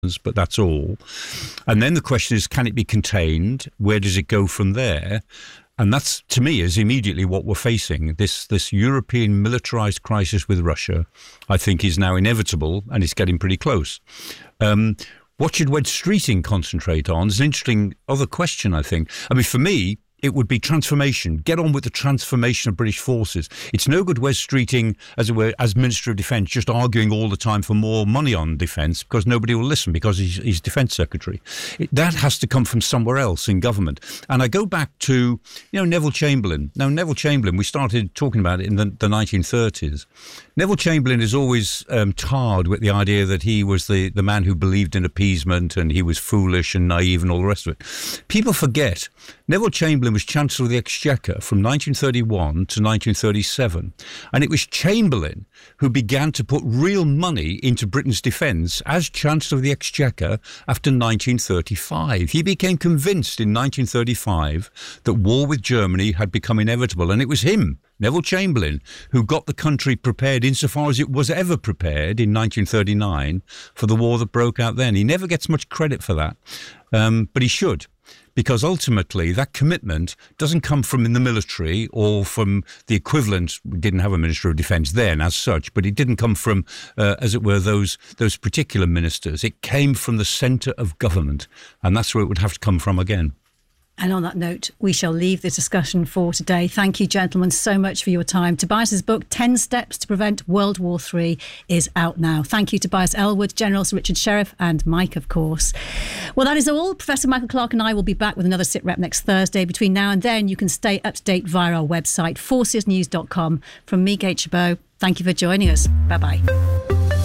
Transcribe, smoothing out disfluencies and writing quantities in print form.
but that's all. And then the question is, can it be contained? Where does it go from there? And that's, to me, is immediately what we're facing. This European militarized crisis with Russia, I think, is now inevitable, and it's getting pretty close. What should Wes Streeting concentrate on is an interesting other question, I think. I mean, for me, it would be transformation. Get on with the transformation of British forces. It's no good Wes Streeting, as it were, as Minister of Defence, just arguing all the time for more money on defence, because nobody will listen, because he's Defence Secretary. That has to come from somewhere else in government. And I go back to, Neville Chamberlain. Now, Neville Chamberlain, we started talking about it in the 1930s. Neville Chamberlain is always tarred with the idea that he was the man who believed in appeasement, and he was foolish and naive and all the rest of it. People forget Neville Chamberlain was Chancellor of the Exchequer from 1931 to 1937. And it was Chamberlain who began to put real money into Britain's defence as Chancellor of the Exchequer after 1935. He became convinced in 1935 that war with Germany had become inevitable. And it was him, Neville Chamberlain, who got the country prepared insofar as it was ever prepared in 1939 for the war that broke out then. He never gets much credit for that, but he should. Because ultimately that commitment doesn't come from in the military or from the equivalent. We didn't have a Minister of Defence then as such, but it didn't come from, as it were, those particular ministers. It came from the centre of government, and that's where it would have to come from again. And on that note, we shall leave this discussion for today. Thank you, gentlemen, so much for your time. Tobias's book, 10 Steps to Prevent World War III, is out now. Thank you, Tobias Ellwood, General Sir Richard Sheriff, and Mike, of course. Well, that is all. Professor Michael Clarke and I will be back with another SITREP next Thursday. Between now and then, you can stay up to date via our website, forcesnews.com. From me, Kate Chabot, thank you for joining us. Bye-bye.